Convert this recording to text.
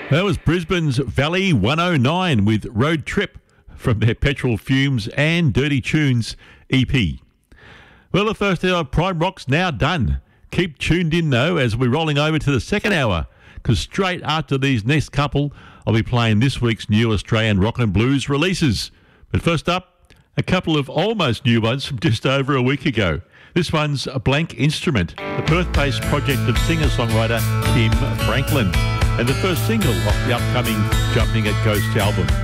That was Brisbane's Valley 109 with Road Trip from their Petrol Fumes and Dirty Tunes EP. Well, the first hour of Prime Rock's now done. Keep tuned in, though, as we're rolling over to the second hour, because straight after these next couple, I'll be playing this week's new Australian rock and blues releases. But first up, a couple of almost new ones from just over a week ago. This one's A Blank Instrument, the Perth-based project of singer-songwriter Kim Franklin, and the first single off the upcoming Jumping at Ghost album.